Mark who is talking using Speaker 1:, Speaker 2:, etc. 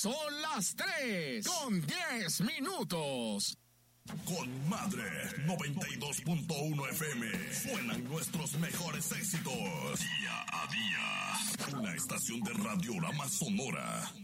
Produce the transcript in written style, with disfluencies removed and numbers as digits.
Speaker 1: Son las 3:10.
Speaker 2: Con Madre 92.1 FM suenan nuestros mejores éxitos día a día. Una estación de Radiorama Sonora.